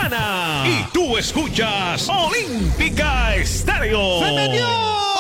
Dominicana. Y tú escuchas Olímpica Estéreo. ¡Se metió!